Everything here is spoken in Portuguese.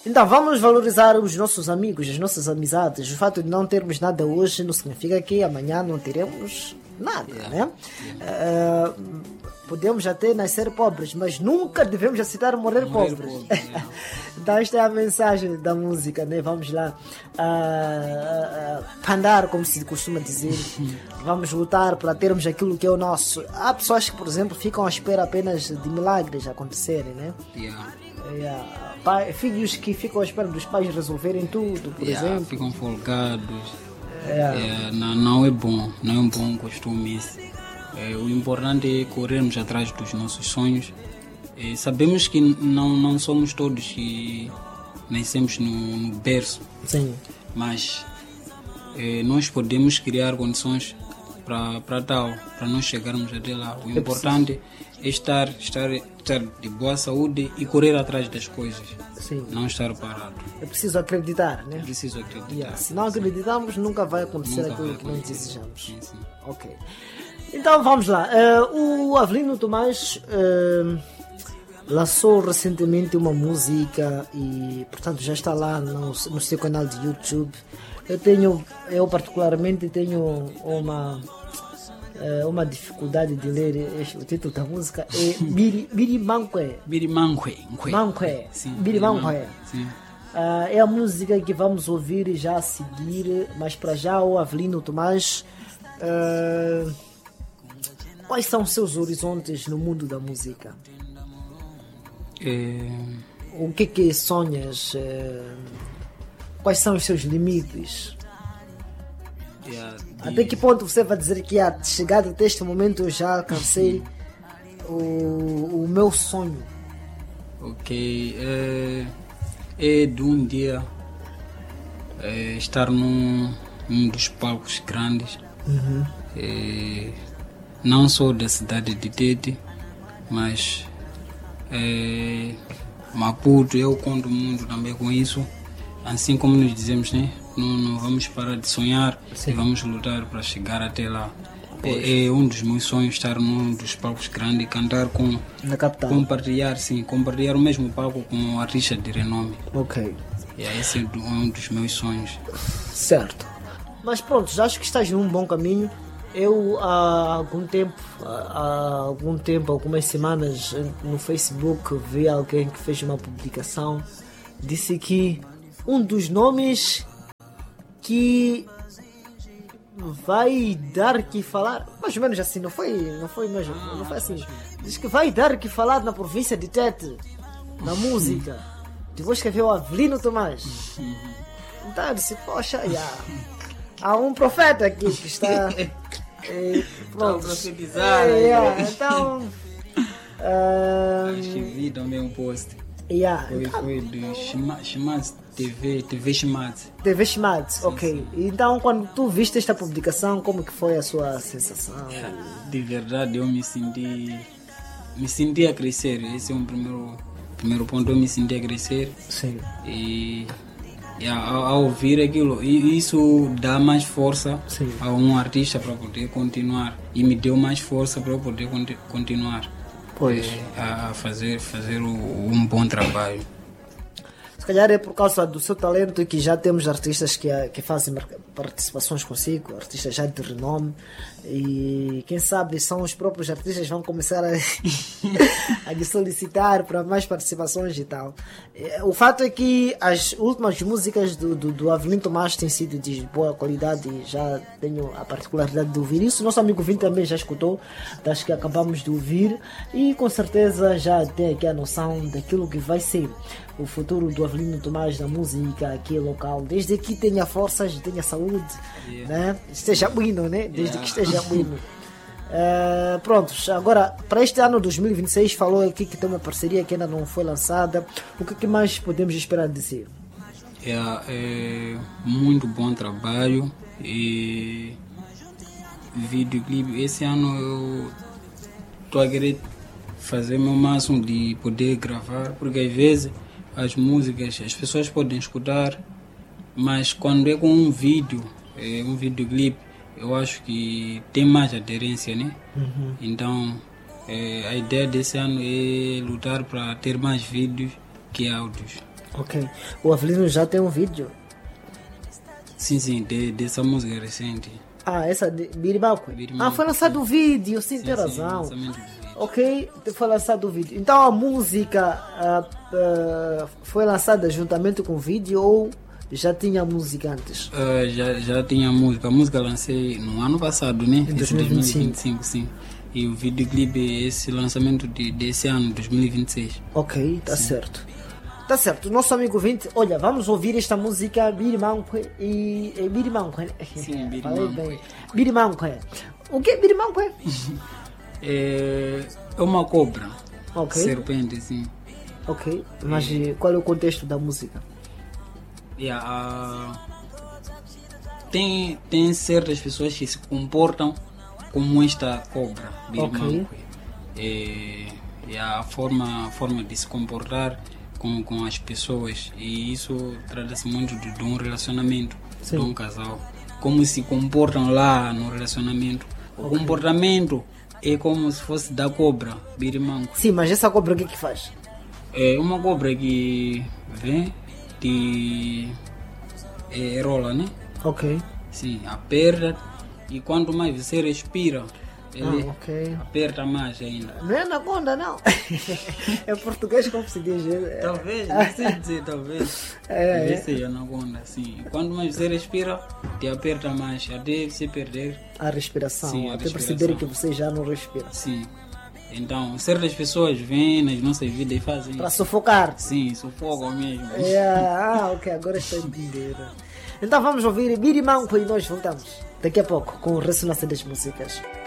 Então, vamos valorizar os nossos amigos, as nossas amizades. O fato de não termos nada hoje não significa que amanhã não teremos nada, né? Podemos até nascer pobres, mas nunca devemos aceitar morrer pobres. Então, esta é a mensagem da música, né? Vamos lá andar, como se costuma dizer. Vamos lutar para termos aquilo que é o nosso. Há pessoas que, por exemplo, ficam à espera apenas de milagres acontecerem, né? Filhos que ficam à espera dos pais resolverem tudo, por exemplo. Ficam folgados. Não é bom, não é um bom costume esse. O importante é corrermos atrás dos nossos sonhos. Sabemos que não somos todos que nascemos no berço. Sim. Mas nós podemos criar condições para nós chegarmos até lá. O importante é estar de boa saúde e correr atrás das coisas. Sim. Não estar parado. É preciso acreditar, né? É preciso acreditar. Se não acreditamos, nunca vai acontecer aquilo que nós desejamos. Sim. Ok. Então vamos lá. O Avelino Tomás lançou recentemente uma música e, portanto, já está lá no seu canal de YouTube. Eu particularmente tenho uma dificuldade de ler o título da música. É Birimanque. Sim, Birimanque. Sim. É a música que vamos ouvir já a seguir, mas para já o Avelino Tomás, quais são os seus horizontes no mundo da música? O que sonhas? Quais são os seus limites? Até que ponto você vai dizer que chegado até este momento eu já alcancei o meu sonho? Ok. É de um dia estar num dos palcos grandes. Não só da cidade de Tete, mas Maputo. Eu conto o mundo também com isso. Assim como nos dizemos, né? Não vamos parar de sonhar. Sim. E vamos lutar para chegar até lá. É um dos meus sonhos estar num dos palcos grandes e cantar na capital. Compartilhar o mesmo palco com um artista de renome. Ok. Esse é um dos meus sonhos. Certo. Mas pronto, já acho que estás num bom caminho. Eu há algum tempo, algumas semanas, no Facebook, vi alguém que fez uma publicação, disse que um dos nomes que vai dar que falar, mais ou menos assim, não foi assim, diz que vai dar que falar na província de Tete, na música. Depois escreveu o Avelino Tomás. Então eu disse, poxa, há um profeta aqui que está pronto. Então acho que vi também um post. Foi do Shimatsu TV Shimatsu. TV Shimatsu, ok. Então quando tu viste esta publicação, como que foi a sua sensação? De verdade eu me senti a crescer. Esse é um primeiro ponto. Eu me senti a crescer. Sim. E ao ouvir aquilo, isso dá mais força. Sim. A um artista para poder continuar, e me deu mais força para eu poder continuar a fazer um bom trabalho. Se calhar é por causa do seu talento que já temos artistas que fazem participações consigo, artistas já de renome, e quem sabe são os próprios artistas que vão começar a lhe solicitar para mais participações e tal. O fato é que as últimas músicas do Avelino Tomás têm sido de boa qualidade e já tenho a particularidade de ouvir isso. Nosso amigo Vini também já escutou das que acabamos de ouvir e com certeza já tem aqui a noção daquilo que vai ser o futuro do Avelino Tomás na música aqui local, desde que tenha forças, tenha saúde, né? Esteja bueno, né? Desde que esteja bueno. Prontos, agora para este ano 2026 falou aqui que tem uma parceria que ainda não foi lançada. O que mais podemos esperar de si? Muito bom trabalho e videoclipe. Esse ano eu estou a querer fazer meu máximo de poder gravar, porque às vezes as músicas as pessoas podem escutar, mas quando é com um videoclipe, eu acho que tem mais aderência, né? Então a ideia desse ano é lutar para ter mais vídeos que áudios. Ok. O Avelino já tem um vídeo. Sim, dessa música recente. Essa de Biribanque. Biribanque. Foi lançado o vídeo, sim, tem razão. Lançamento do vídeo. Ok, foi lançado o vídeo. Então a música foi lançada juntamente com o vídeo ou já tinha música antes? Já tinha música. A música lancei no ano passado, né? Em 2025. Sim. E o videoclipe é esse lançamento desse ano, 2026. Ok, tá certo. Tá certo. Nosso amigo Vinte, olha, vamos ouvir esta música Biribanque e... Biribanque, né? Sim, Biribanque. Falei bem. Biribanque. O que é Biribanque? É uma cobra. Ok. Serpente, sim. Ok, mas qual é o contexto da música? Tem certas pessoas que se comportam como esta cobra, Biribanque. E a forma de se comportar com as pessoas, e isso trata-se muito de um relacionamento, de um casal, como se comportam lá no relacionamento. O comportamento é como se fosse da cobra, Biribanque. Sim, mas essa cobra o que faz? É uma cobra que vem de rola, né? Ok. Sim, aperta, e quanto mais você respira, ele aperta mais ainda. Não é anaconda, não. É português como se diz. Talvez, não sei dizer, talvez. Deve ser anaconda, sim. Quanto mais você respira, te aperta mais, até você perder a respiração. Sim, até perceber que você já não respira. Sim. Então, certas pessoas vêm nas nossas vidas e fazem para sufocar. Sim, sufocam mesmo. Ok, agora estou a entender. Então vamos ouvir Biribanque e nós voltamos daqui a pouco com o Ressonância das Músicas.